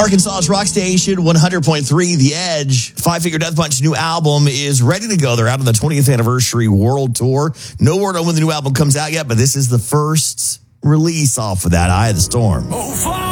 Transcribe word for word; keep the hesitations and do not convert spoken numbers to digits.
Arkansas's rock station, one hundred point three The Edge. Five Finger Death Punch's new album is ready to go. They're out on the twentieth anniversary world tour. No word on when the new album comes out yet, but this is the first release off of that, Eye of the Storm.